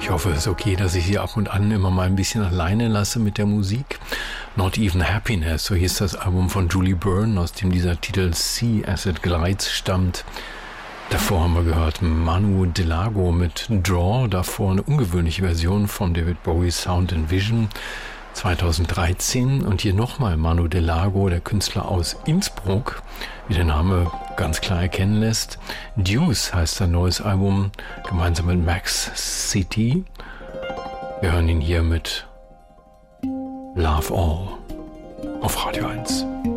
Ich hoffe, es ist okay, dass ich Sie ab und an immer mal ein bisschen alleine lasse mit der Musik. Not Even Happiness, so hieß das Album von Julie Byrne, aus dem dieser Titel Sea as It Glides stammt. Davor haben wir gehört Manu Delago mit Draw, davor eine ungewöhnliche Version von David Bowie's Sound and Vision 2013 und hier nochmal Manu Delago, der Künstler aus Innsbruck, wie der Name ganz klar erkennen lässt. Deuce heißt sein neues Album, gemeinsam mit Max City. Wir hören ihn hier mit Love All auf Radio 1.